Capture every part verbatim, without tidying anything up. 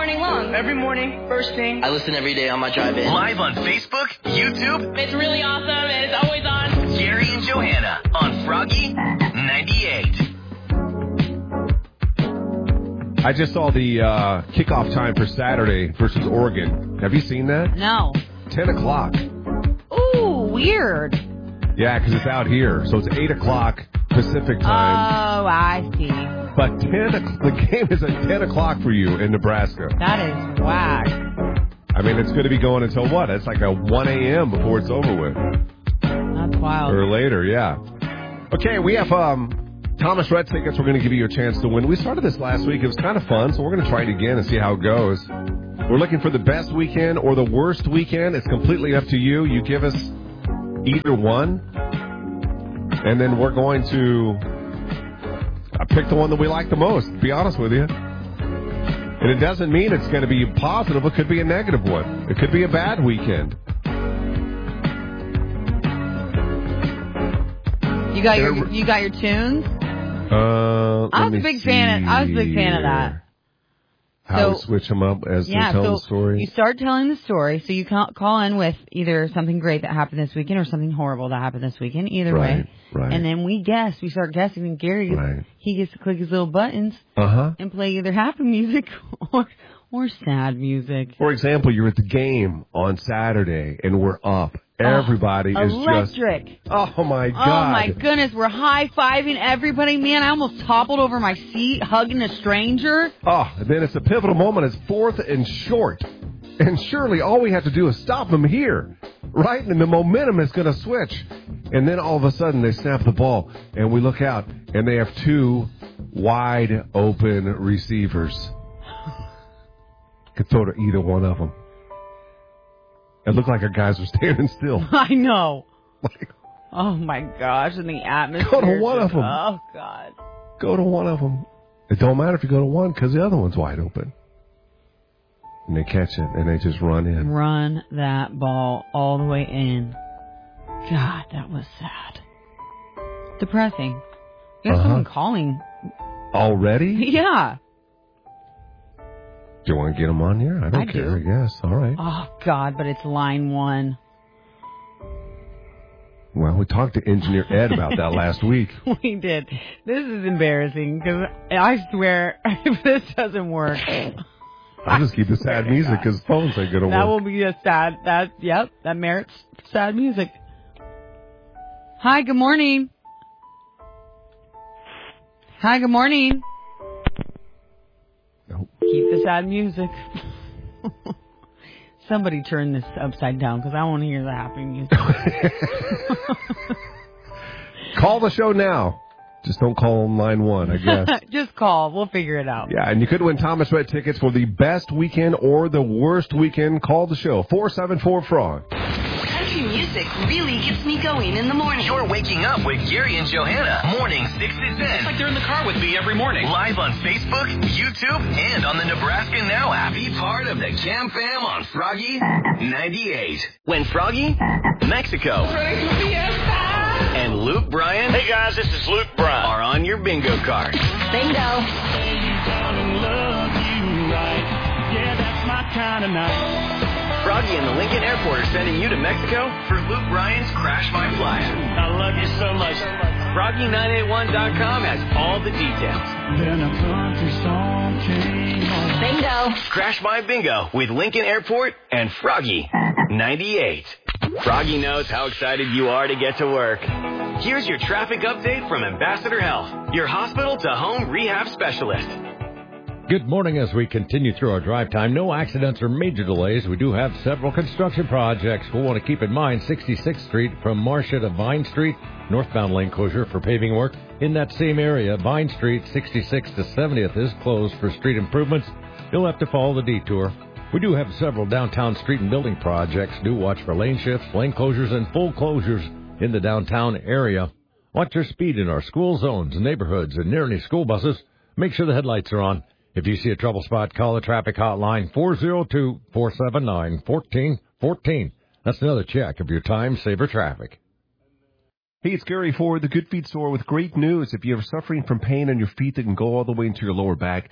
morning long. Every morning, first thing. I listen every day on my drive in. Live on Facebook, YouTube. It's really awesome and it's always on. Gary and Johanna on Froggy ninety-eight. I just saw the uh, kickoff time for Saturday versus Oregon. Have you seen that? No. ten o'clock. Ooh, weird. Yeah, because it's out here. So it's eight o'clock Pacific time. Oh, I see. But ten, the game is at ten o'clock for you in Nebraska. That is whack. I mean, it's going to be going until what? It's like a one a.m. before it's over with. That's wild. Or later, yeah. Okay, we have um, Thomas Rhett tickets. We're going to give you a chance to win. We started this last week. It was kind of fun, so we're going to try it again and see how it goes. We're looking for the best weekend or the worst weekend. It's completely up to you. You give us either one, and then we're going to uh, pick the one that we like the most, to be honest with you. And it doesn't mean it's going to be positive. It could be a negative one. It could be a bad weekend. You got your you got your tunes? Uh, I was a big fan of I was a big fan of that. How So- we switch them up as Yeah, they tell so the story. you start telling the story, so you can call in with either something great that happened this weekend or something horrible that happened this weekend, either Right, way. right. And then we guess, we start guessing, and Gary, gets, Right. he gets to click his little buttons Uh-huh. and play either happy music or or sad music. For example, you're at the game on Saturday, and we're up. Everybody Oh, is electric. just... Oh, my God. Oh, my goodness. We're high-fiving everybody. Man, I almost toppled over my seat hugging a stranger. Oh, and then it's a pivotal moment. It's fourth and short. And surely all we have to do is stop them here, right? And the momentum is going to switch. And then all of a sudden they snap the ball, and we look out, and they have two wide-open receivers. Could throw to either one of them. It looked like our guys were standing still. I know. Like, Oh, my gosh. And the atmosphere. Go to one of them. Oh, God. go to one of them. It don't matter if you go to one because the other one's wide open. And they catch it, and they just run in. Run that ball all the way in. God, that was sad. Depressing. You have Uh-huh. someone calling. Already? Yeah. Do you want to get them on here? I don't I care, do. I guess. All right. Oh, God, but it's line one. Well, we talked to Engineer Ed about that last week. We did. This is embarrassing because I swear if this doesn't work, I'll just keep the sad music because phones ain't going to work. that will be a sad, that, yep, that merits sad music. Hi, good morning. Hi, good morning. Nope. Keep the sad music. Somebody turn this upside down because I want to hear the happy music. Call the show now. Just don't call on line one, I guess. Just call. We'll figure it out. Yeah, and you could win Thomas Rhett tickets for the best weekend or the worst weekend. Call the show. four seven four frog. Country music really gets me going in the morning. You're waking up with Gary and Johanna. Morning six to ten. It's like they're in the car with me every morning. Live on Facebook, YouTube, and on the Nebraska Now app. Be part of the Cam Fam on Froggy ninety-eight. When Froggy, Mexico, and Luke Bryan. Hey guys, this is Luke Bryan. Are on your bingo card. Bingo. Froggy and the Lincoln Airport are sending you to Mexico for Luke Bryan's Crash My Playa. I love you so much. Froggy nine eight one dot com has all the details. Then a country song came on. Bingo. Crash My Bingo with Lincoln Airport and Froggy ninety-eight. Froggy knows how excited you are to get to work. Here's your traffic update from Ambassador Health, your hospital-to-home rehab specialist. Good morning as we continue through our drive time. No accidents or major delays. We do have several construction projects. We'll want to keep in mind sixty-sixth Street from Marcia to Vine Street, northbound lane closure for paving work. In that same area, Vine Street, sixty-sixth to seventieth is closed for street improvements. You'll have to follow the detour. We do have several downtown street and building projects. Do watch for lane shifts, lane closures, and full closures in the downtown area. Watch your speed in our school zones, neighborhoods, and near any school buses. Make sure the headlights are on. If you see a trouble spot, call the traffic hotline four oh two, four seven nine, one four one four. That's another check of your time saver traffic. Hey, it's Gary Ford, the Good Feet Store, with great news. If you're suffering from pain in your feet that can go all the way into your lower back,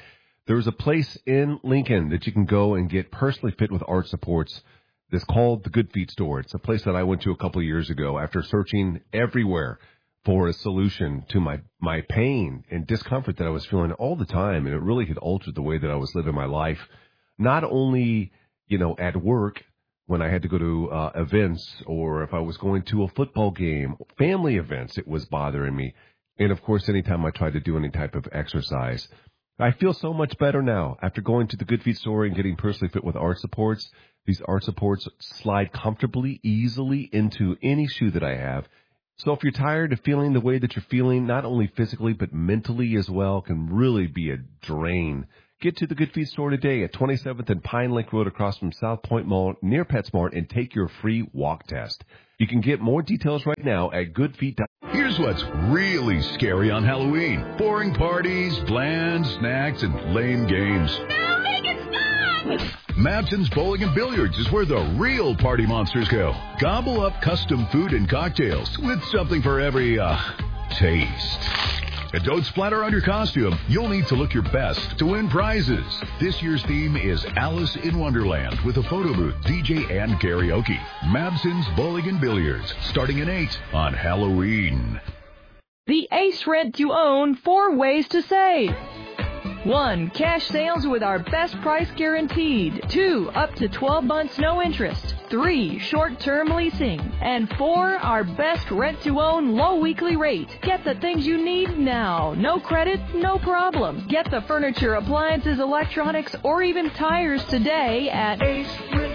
There's a place in Lincoln that you can go and get personally fit with arch supports. It's called the Good Feet Store. It's a place that I went to a couple of years ago after searching everywhere for a solution to my, my pain and discomfort that I was feeling all the time. And it really had altered the way that I was living my life. Not only, you know, at work when I had to go to uh, events, or if I was going to a football game, family events, it was bothering me. And, of course, anytime I tried to do any type of exercise. I feel so much better now after going to the Good Feet Store and getting personally fit with arch supports. These arch supports slide comfortably, easily into any shoe that I have. So if you're tired of feeling the way that you're feeling, not only physically but mentally as well, can really be a drain. Get to the Good Feet Store today at twenty-seventh and Pine Lake Road across from South Point Mall near PetSmart and take your free walk test. You can get more details right now at goodfeet dot com. Here's what's really scary on Halloween. Boring parties, bland snacks, and lame games. No, make it stop! Mabson's Bowling and Billiards is where the real party monsters go. Gobble up custom food and cocktails with something for every, uh, taste. And don't splatter on your costume. You'll need to look your best to win prizes. This year's theme is Alice in Wonderland with a photo booth, D J, and karaoke. Mabson's Bowling and Billiards, starting at eight on Halloween. The Ace Rent to Own four ways to save. One, cash sales with our best price guaranteed. Two, up to twelve months no interest. Three, short-term leasing. And four, our best rent-to-own low weekly rate. Get the things you need now. No credit, no problem. Get the furniture, appliances, electronics, or even tires today at Ace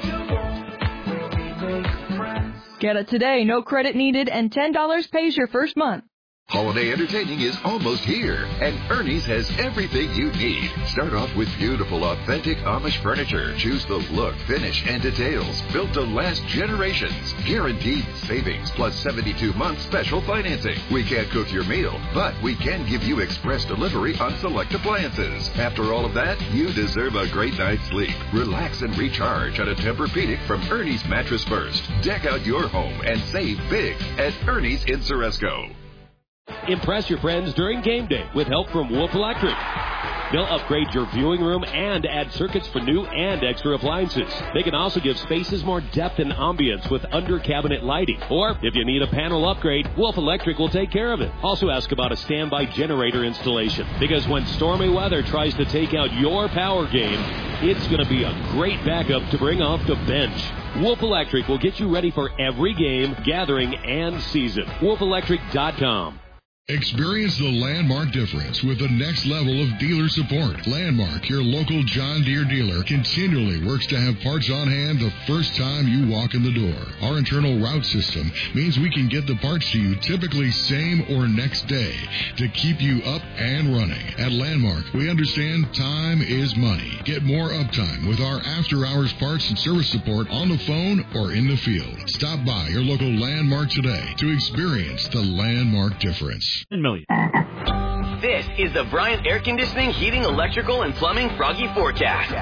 Rent-to-Own. Get it today, no credit needed, and ten dollars pays your first month. Holiday entertaining is almost here, and Ernie's has everything you need. Start off with beautiful, authentic Amish furniture. Choose the look, finish, and details. Built to last generations. Guaranteed savings, plus seventy-two months special financing. We can't cook your meal, but we can give you express delivery on select appliances. After all of that, you deserve a great night's sleep. Relax and recharge on a Tempur-Pedic from Ernie's Mattress First. Deck out your home and save big at Ernie's in Ceresco. Impress your friends during game day with help from Wolf Electric. They'll upgrade your viewing room and add circuits for new and extra appliances. They can also give spaces more depth and ambience with under-cabinet lighting. Or, if you need a panel upgrade, Wolf Electric will take care of it. Also ask about a standby generator installation, because when stormy weather tries to take out your power game, it's going to be a great backup to bring off the bench. Wolf Electric will get you ready for every game, gathering, and season. wolf electric dot com. Experience the Landmark difference with the next level of dealer support. Landmark, your local John Deere dealer, continually works to have parts on hand the first time you walk in the door. Our internal route system means we can get the parts to you typically same or next day to keep you up and running. At Landmark, we understand time is money. Get more uptime with our after-hours parts and service support on the phone or in the field. Stop by your local Landmark today to experience the Landmark difference. Million. This is the Bryant Air Conditioning, Heating, Electrical, and Plumbing Froggy Forecast.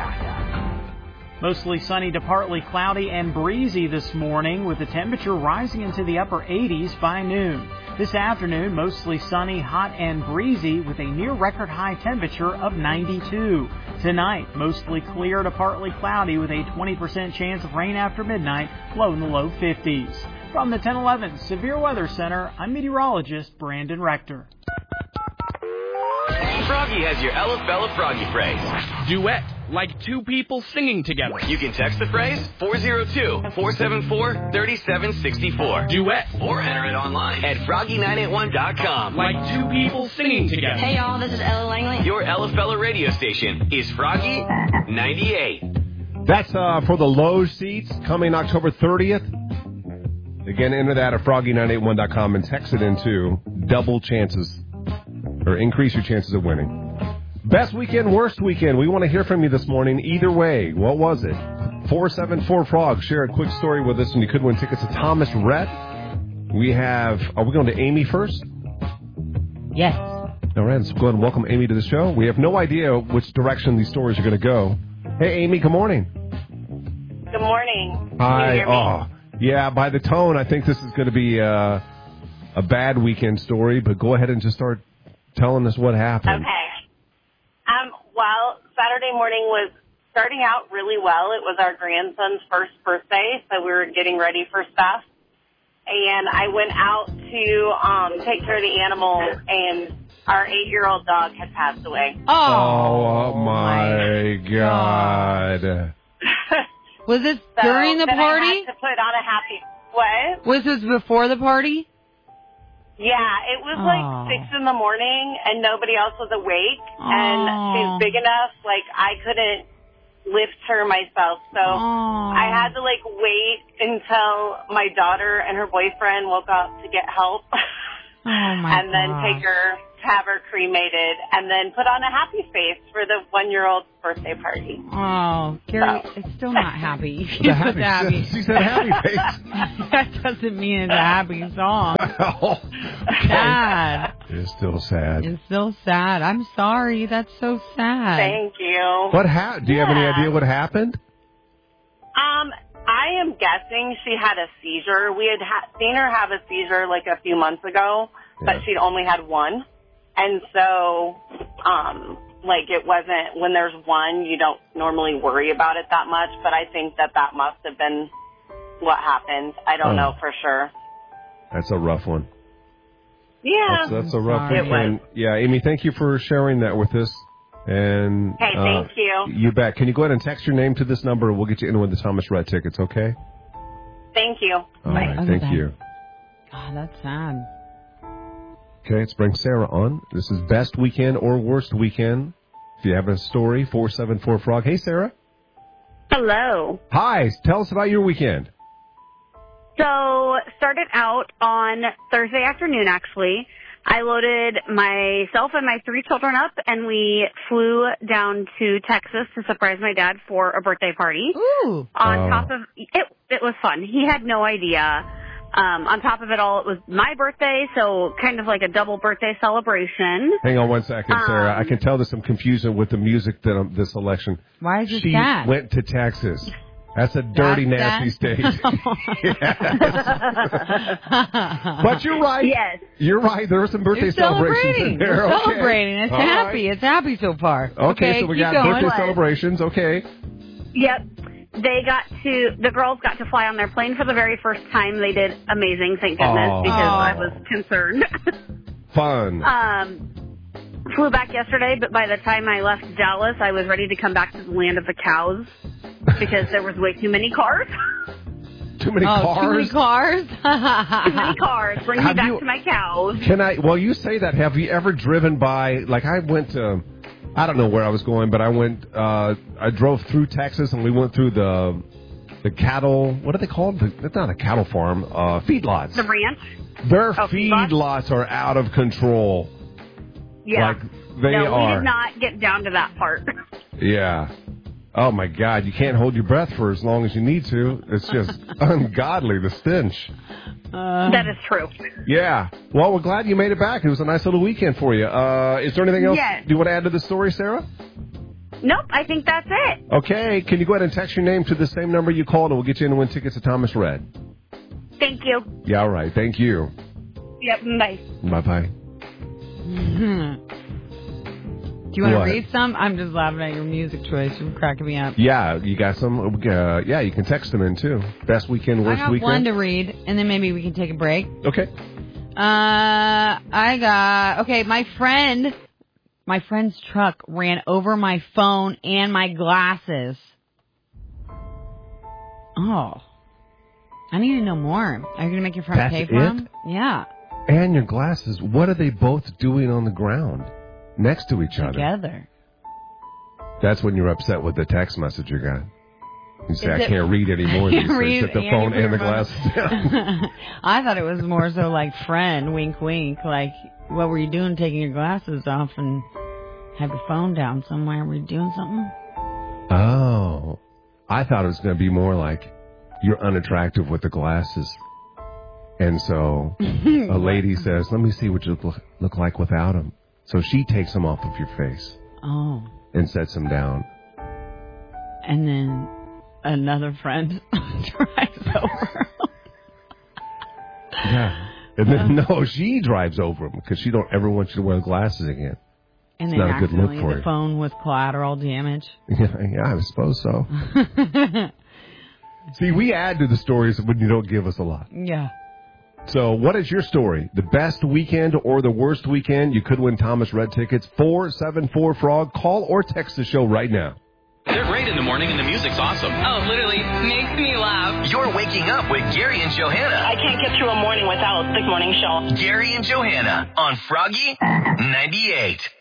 Mostly sunny to partly cloudy and breezy this morning, with the temperature rising into the upper eighties by noon. This afternoon, mostly sunny, hot, and breezy with a near record high temperature of ninety-two. Tonight, mostly clear to partly cloudy with a twenty percent chance of rain after midnight, low in the low fifties. From the ten eleven Severe Weather Center, I'm meteorologist Brandon Rector. Froggy has your Ella Bella Froggy phrase. Duet, like two people singing together. You can text the phrase four oh two, four seven four, three seven six four. Duet. Or enter it online at froggy nine eight one dot com. Like two people singing together. Hey y'all, this is Ella Langley. Your Ella Bella radio station is Froggy ninety-eight. That's uh, for the low seats coming October thirtieth. Again, enter that at froggy nine eight one dot com and text it into double chances, or increase your chances of winning. Best weekend, worst weekend. We want to hear from you this morning. Either way, what was it? four seven four frog. Share a quick story with us, and you could win tickets to Thomas Rhett. We have, are we going to Amy first? Yes. All right, let's go ahead and welcome Amy to the show. We have no idea which direction these stories are going to go. Hey, Amy, good morning. Good morning. Hi. Can you hear me? Oh, yeah, by the tone, I think this is going to be uh, a bad weekend story, but go ahead and just start telling us what happened. Okay. Um, well, Saturday morning was starting out really well. It was our grandson's first birthday, so we were getting ready for stuff. And I went out to um, take care of the animals, and our eight-year-old dog had passed away. Oh, oh my God. Was this so during the then party? I had to put on a happy... What? Was this before the party? Yeah, it was Aww. like six in the morning, and nobody else was awake. Aww. And she's big enough, like, I couldn't lift her myself. So Aww. I had to, like, wait until my daughter and her boyfriend woke up to get help. Oh, my and then gosh. take her, have her cremated, and then put on a happy face for the one-year-old's birthday party. Oh, Gary, So. it's still not happy. The happy, happy. She said happy face. That doesn't mean it's a happy song. Oh, Sad. it's still sad. It's still sad. I'm sorry. That's so sad. Thank you. What happened? Do you have any Yeah. idea what happened? Um, I am guessing she had a seizure. We had ha- seen her have a seizure like a few months ago, but Yeah. she'd only had one. And so, um, like it wasn't, when there's one, you don't normally worry about it that much, but I think that that must have been what happened. I don't Oh. know for sure. That's a rough one. Yeah. That's, that's a rough It weekend. Yeah, Amy, thank you for sharing that with us. And Hey, uh, thank you. You bet. Can you go ahead and text your name to this number? We'll get you in with the Thomas Rhett tickets, okay? Thank you. All right, thank you. God, that's sad. Okay, let's bring Sarah on. This is best weekend or worst weekend. If you have a story, four seven four frog. Hey, Sarah. Hello. Hi. Tell us about your weekend. So, started out on Thursday afternoon, actually. I loaded myself and my three children up, and we flew down to Texas to surprise my dad for a birthday party. Ooh. On Oh. top of it, it was fun. He had no idea. Um, on top of it all, it was my birthday, so kind of like a double birthday celebration. Hang on one second, Sarah. Um, I can tell there's some confusion with the music that um, this election. Why is it She sad? went to Texas. That's a dirty, That's nasty sad? state. But you're right. Yes. You're right. There were some birthday You're celebrations celebrating. in there. You're Okay. celebrating. It's All happy. right. It's happy so far. Okay, so we keep got going. birthday celebrations. Okay. Yep. They got to, the girls got to fly on their plane for the very first time. They did amazing, thank goodness, Oh. because I was concerned. Fun. um, flew back yesterday, but by the time I left Dallas, I was ready to come back to the land of the cows because there was way too many cars. Too many oh, cars. Too many cars? Too many cars. Bring me Have back you- to my cows. Can I, well, you say that. Have you ever driven by, like I went to, I don't know where I was going, but I went, uh, I drove through Texas and we went through the, the cattle, what are they called? The, it's not a cattle farm, uh, feedlots. The ranch? Their Oh, feedlots? feedlots are out of control. Yeah. Like, they no, we are. did not get down to that part. Yeah. Oh my God, you can't hold your breath for as long as you need to. It's just ungodly, the stench. Uh, that is true. Yeah. Well, we're glad you made it back. It was a nice little weekend for you. Uh, is there anything else Yes. do you want to add to the story, Sarah? Nope, I think that's it. Okay. Can you go ahead and text your name to the same number you called, and we'll get you in to win tickets to Thomas Rhett. Thank you. Yeah, all right. Thank you. Yep, bye. Bye-bye. Do you want What? to read some? I'm just laughing at your music choice. You're cracking me up. Yeah, you got some? Uh, yeah, you can text them in, too. Best weekend, I worst got weekend? one to read, and then maybe we can take a break. Okay. Uh, I got, okay, my friend, my friend's truck ran over my phone and my glasses. Oh. I need to know more. Are you going to make your friend That's pay for it? them? Yeah. And your glasses. What are they both doing on the ground next to each other? Together. That's when you're upset with the text message you got. You say, Is I it- can't read anymore. I You can't say, read Put the and phone you put and the your phone- glasses down. I thought it was more so like friend, wink, wink. Like, what were you doing taking your glasses off and have your phone down somewhere? Were you doing something? Oh. I thought it was going to be more like you're unattractive with the glasses. And so a lady says, let me see what you look, look like without them. So she takes them off of your face Oh. and sets them down. And then another friend drives over. Yeah. And then, no, she drives over them because she don't ever want you to wear glasses again. And it's then not a good look accidentally for the you. phone with collateral damage. Yeah, yeah, I suppose so. See, we add to the stories when you don't give us a lot. Yeah. So what is your story? The best weekend or the worst weekend? You could win Thomas Red tickets. four seven four frog. Call or text the show right now. They're great in the morning and the music's awesome. Oh, literally makes me laugh. You're waking up with Gary and Johanna. I can't get through a morning without the morning show. Gary and Johanna on Froggy ninety-eight.